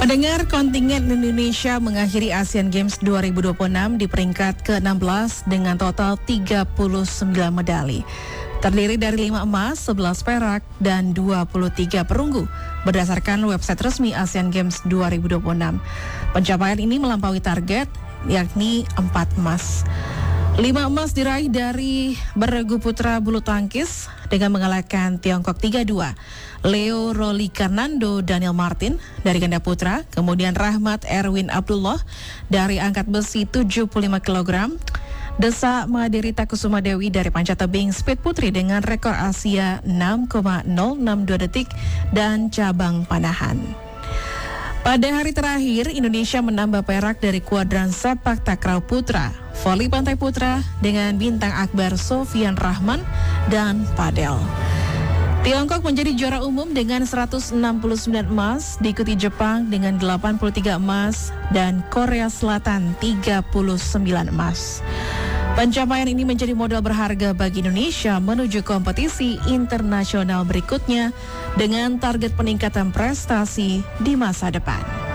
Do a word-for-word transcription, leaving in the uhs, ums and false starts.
Pendengar, kontingen Indonesia mengakhiri Asian Games dua ribu dua puluh enam di peringkat ke enam belas dengan total tiga puluh sembilan medali. Terdiri dari lima emas, sebelas perak, dan dua puluh tiga perunggu berdasarkan website resmi Asian Games dua ribu dua puluh enam. Pencapaian ini melampaui target, yakni empat emas. Lima emas diraih dari beregu putra bulu tangkis dengan mengalahkan Tiongkok tiga dua. Leo Roli Karnando Daniel Martin dari ganda putra, kemudian Rahmat Erwin Abdullah dari angkat besi tujuh puluh lima kilogram. Desa Madirita Kusuma Dewi dari panjat tebing speed putri dengan rekor Asia enam koma nol enam dua detik dan cabang panahan. Pada hari terakhir, Indonesia menambah perak dari kuadran sepak takraw putra, voli pantai putra dengan bintang akbar Sofian Rahman dan padel. Tiongkok menjadi juara umum dengan seratus enam puluh sembilan emas, diikuti Jepang dengan delapan puluh tiga emas dan Korea Selatan tiga puluh sembilan emas. Pencapaian ini menjadi modal berharga bagi Indonesia menuju kompetisi internasional berikutnya dengan target peningkatan prestasi di masa depan.